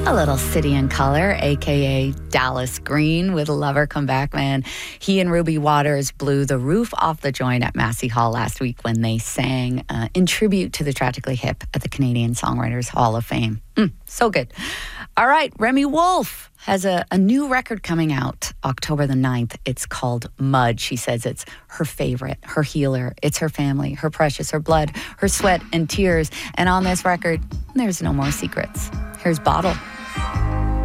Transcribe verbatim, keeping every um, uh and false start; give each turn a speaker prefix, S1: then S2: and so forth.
S1: A little City in Color, a k a. Dallas Green with Lover Come Back Man. He and Ruby Waters blew the roof off the joint at Massey Hall last week when they sang uh, in tribute to the Tragically Hip at the Canadian Songwriters Hall of Fame. Mm, so good. All right, Remi Wolf has a, a new record coming out October the ninth. It's called Mud. She says it's her favorite, her healer. It's her family, her precious, her blood, her sweat and tears. And on this record, there's no more secrets. Here's Bottle.